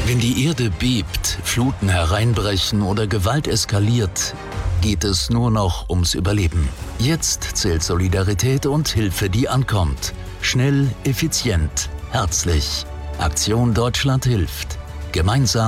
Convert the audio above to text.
Wenn die Erde bebt, Fluten hereinbrechen oder Gewalt eskaliert, geht es nur noch ums Überleben. Jetzt zählt Solidarität und Hilfe, die ankommt. Schnell, effizient, herzlich. Aktion Deutschland hilft. Gemeinsam